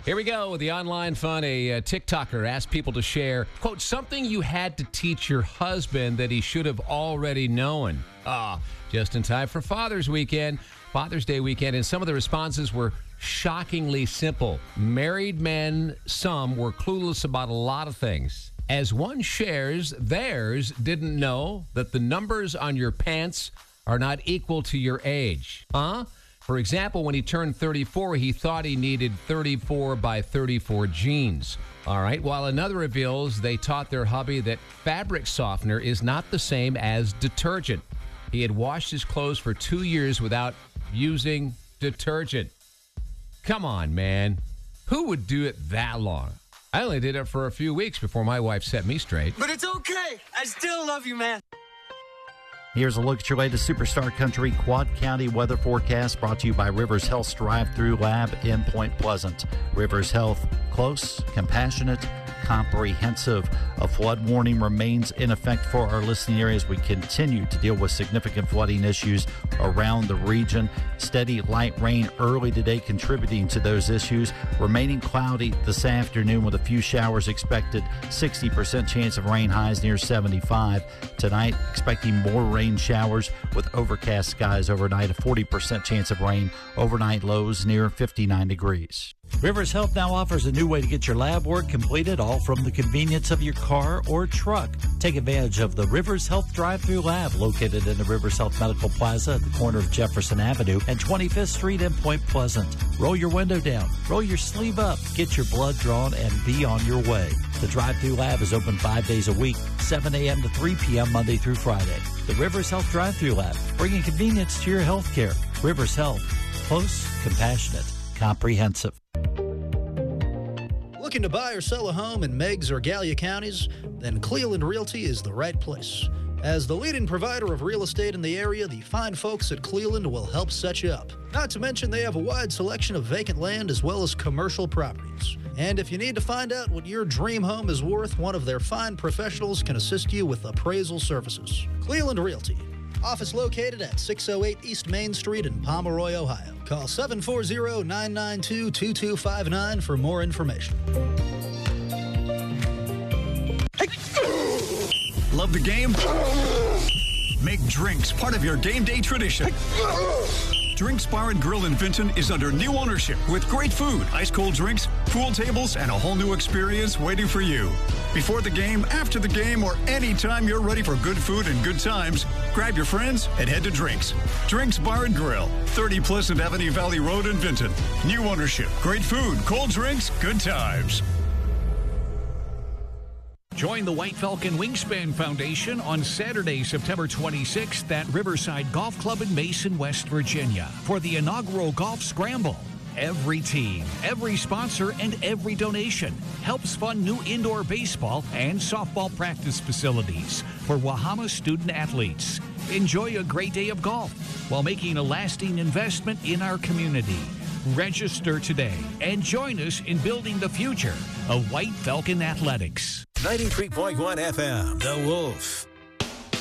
Here we go with the online fun. A TikToker asked people to share, quote, something you had to teach your husband that he should have already known. Just in time for Father's Day weekend. And some of the responses were shockingly simple. Married men, some were clueless about a lot of things. As one shares, theirs didn't know that the numbers on your pants are not equal to your age. For example, when he turned 34, he thought he needed 34 by 34 jeans. All right, while another reveals they taught their hubby that fabric softener is not the same as detergent. He had washed his clothes for 2 years without using detergent. Come on, man. Who would do it that long? I only did it for a few weeks before my wife set me straight. But it's okay. I still love you, man. Here's a look at your latest Superstar Country Quad County weather forecast brought to you by Rivers Health's Drive-Thru Lab in Point Pleasant. Rivers Health, close, compassionate, comprehensive. A flood warning remains in effect for our listening areas. We continue to deal with significant flooding issues around the region. Steady light rain early today contributing to those issues. Remaining cloudy this afternoon with a few showers expected. 60% chance of rain, highs near 75. Tonight, expecting more rain showers with overcast skies overnight. A 40% chance of rain. Overnight lows near 59 degrees. Rivers Health now offers a new way to get your lab work completed, all from the convenience of your car or truck. Take advantage of the Rivers Health Drive-Thru Lab located in the Rivers Health Medical Plaza at the corner of Jefferson Avenue and 25th Street in Point Pleasant. Roll your window down, roll your sleeve up, get your blood drawn, and be on your way. The Drive-Thru Lab is open 5 days a week, 7 a.m. to 3 p.m. Monday through Friday. The Rivers Health Drive-Thru Lab, bringing convenience to your health care. Rivers Health, close, compassionate, comprehensive. Looking to buy or sell a home in Meigs or Gallia counties? Then Cleveland Realty is the right place. As the leading provider of real estate in the area, the fine folks at Cleveland will help set you up. Not to mention they have a wide selection of vacant land as well as commercial properties. And if you need to find out what your dream home is worth, one of their fine professionals can assist you with appraisal services. Cleveland Realty. Office located at 608 East Main Street in Pomeroy, Ohio. Call 740-992-2259 for more information. Love the game? Make drinks part of your game day tradition. Drinks Bar and Grill in Vinton is under new ownership with great food, ice-cold drinks, pool tables, and a whole new experience waiting for you. Before the game, after the game, or anytime you're ready for good food and good times, grab your friends and head to Drinks. Drinks Bar and Grill, 30 Pleasant Avenue Valley Road in Vinton. New ownership, great food, cold drinks, good times. Join the White Falcon Wingspan Foundation on Saturday, September 26th at Riverside Golf Club in Mason, West Virginia for the inaugural Golf Scramble. Every team, every sponsor, and every donation helps fund new indoor baseball and softball practice facilities for Wahama student athletes. Enjoy a great day of golf while making a lasting investment in our community. Register today and join us in building the future of White Falcon Athletics. 93.1 FM, The Wolf.